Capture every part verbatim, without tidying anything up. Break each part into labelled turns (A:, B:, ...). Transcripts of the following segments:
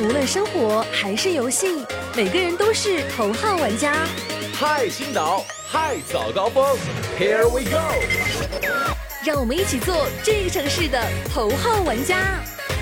A: 无论生活还是游戏，每个人都是头号玩家。
B: 嗨，青岛，嗨，早高峰 ，Here we go！
A: 让我们一起做这个城市的头号玩家。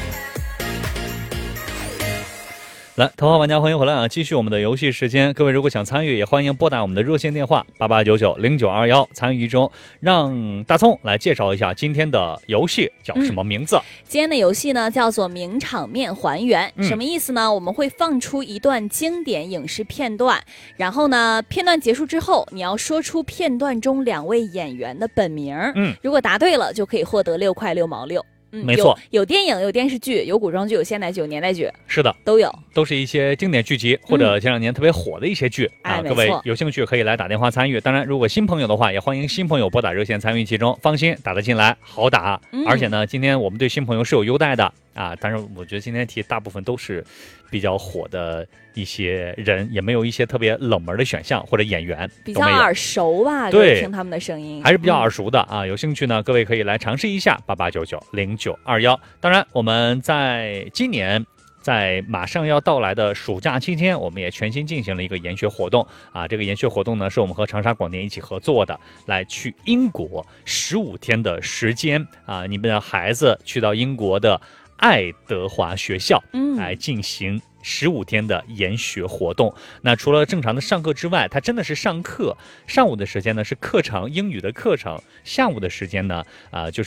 C: 来，头号玩家欢迎回来啊！继续我们的游戏时间，各位如果想参与，也欢迎拨打我们的热线电话八八九九零九二幺参与中。让大葱来介绍一下今天的游戏叫什么名字？嗯、
D: 今天的游戏呢叫做名场面还原，
C: 嗯、
D: 什么意思呢？我们会放出一段经典影视片段，然后呢，片段结束之后，你要说出片段中两位演员的本名。
C: 嗯，
D: 如果答对了，就可以获得六块六毛六。嗯，
C: 没错，
D: 有，有电影，有电视剧，有古装剧，有现代剧，有年代剧，
C: 是的，
D: 都有，
C: 都是一些经典剧集或者前两年特别火的一些剧、
D: 嗯、
C: 啊。各位有兴趣可以来打电话参与。当然，如果新朋友的话，也欢迎新朋友拨打热线参与其中。放心，打得进来，好打。
D: 嗯、
C: 而且呢，今天我们对新朋友是有优待的啊。但是我觉得今天题大部分都是比较火的一些人，也没有一些特别冷门的选项或者演员，
D: 比较耳熟吧？
C: 对，
D: 听他们的声音
C: 还是比较耳熟的、嗯、啊。有兴趣呢，各位可以来尝试一下八八九九零九二幺。当然，我们在今年在马上要到来的暑假期间，我们也全新进行了一个研学活动啊。这个研学活动呢，是我们和长沙广电一起合作的，来去英国十五天的时间啊，你们的孩子去到英国的爱德华学校，
D: 嗯，
C: 来进行十五天的研学活动。那除了正常的上课之外，它真的是上课。上午的时间呢是课程，英语的课程；下午的时间呢，啊、呃，就是